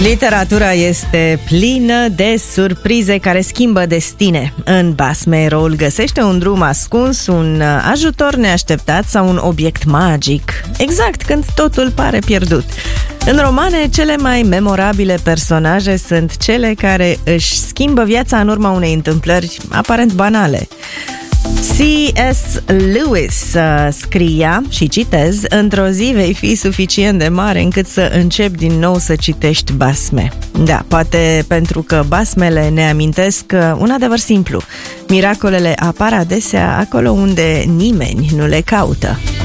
Literatura este plină de surprize care schimbă destine. În basme, eroul găsește un drum ascuns, un ajutor neașteptat sau un obiect magic, exact când totul pare pierdut. În romane, cele mai memorabile personaje sunt cele care își schimbă viața în urma unei întâmplări aparent banale. C.S. Lewis scria, și citez: într-o zi vei fi suficient de mare încât să începi din nou să citești basme. Da, poate pentru că basmele ne amintesc un adevăr simplu: miracolele apar adesea acolo unde nimeni nu le caută.